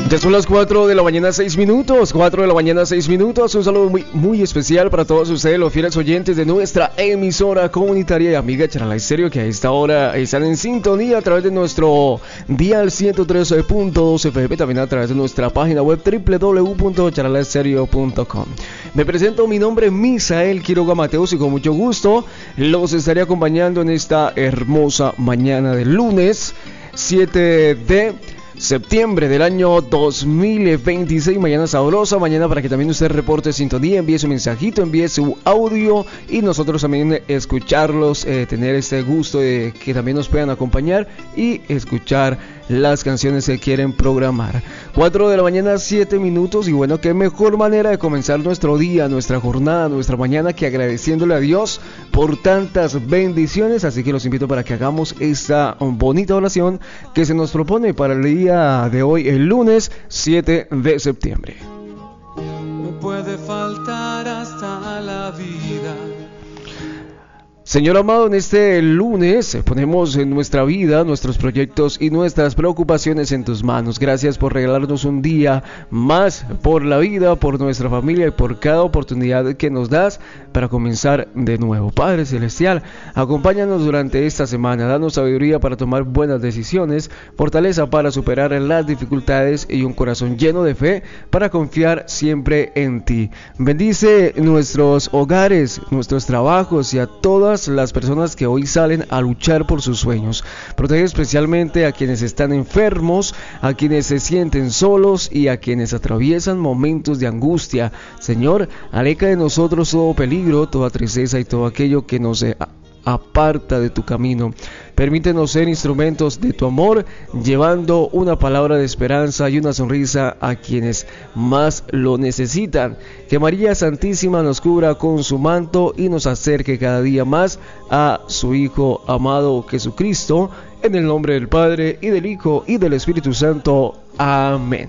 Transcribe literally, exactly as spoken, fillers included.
Ya son las cuatro de la mañana, seis minutos. cuatro de la mañana, seis minutos. Un saludo muy, muy especial para todos ustedes, los fieles oyentes de nuestra emisora comunitaria y amiga Charalá Estéreo, que a esta hora están en sintonía a través de nuestro dial ciento trece punto dos F M, también a través de nuestra página web doble u doble u doble u punto charalá estéreo punto com. Me presento, mi nombre es Misael Quiroga Mateos y con mucho gusto los estaré acompañando en esta hermosa mañana del lunes siete de septiembre del año dos mil veintiséis. Mañana sabrosa, mañana para que también usted reporte sintonía, envíe su mensajito, envíe su audio y nosotros también escucharlos, eh, tener este gusto de que también nos puedan acompañar y escuchar las canciones que quieren programar. cuatro de la mañana, siete minutos, y bueno, qué mejor manera de comenzar nuestro día, nuestra jornada, nuestra mañana que agradeciéndole a Dios por tantas bendiciones. Así que los invito para que hagamos esta bonita oración que se nos propone para el día de hoy, el lunes siete de septiembre. Me puede faltar hasta la vida. Señor amado, en este lunes ponemos en nuestra vida, nuestros proyectos y nuestras preocupaciones en tus manos. Gracias por regalarnos un día más, por la vida, por nuestra familia y por cada oportunidad que nos das para comenzar de nuevo. Padre Celestial, acompáñanos durante esta semana, danos sabiduría para tomar buenas decisiones, fortaleza para superar las dificultades y un corazón lleno de fe para confiar siempre en ti. Bendice nuestros hogares, nuestros trabajos y a todas las personas que hoy salen a luchar por sus sueños. Protege especialmente a quienes están enfermos, a quienes se sienten solos y a quienes atraviesan momentos de angustia. Señor, aleja de nosotros todo peligro, toda tristeza y todo aquello que nos aparta de tu camino. Permítenos ser instrumentos de tu amor, llevando una palabra de esperanza y una sonrisa a quienes más lo necesitan. Que María Santísima nos cubra con su manto y nos acerque cada día más a su Hijo amado Jesucristo. En el nombre del Padre, y del Hijo, y del Espíritu Santo. Amén.